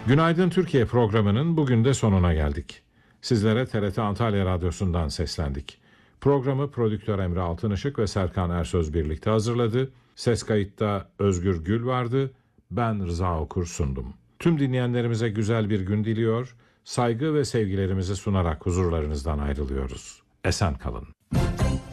Günaydın Türkiye programının bugün de sonuna geldik. Sizlere TRT Antalya Radyosu'ndan seslendik. Programı prodüktör Emre Altınışık ve Serkan Ersöz birlikte hazırladı. Ses kayıtta Özgür Gül vardı. Ben Rıza Okur sundum. Tüm dinleyenlerimize güzel bir gün diliyor, saygı ve sevgilerimizi sunarak huzurlarınızdan ayrılıyoruz. Esen kalın.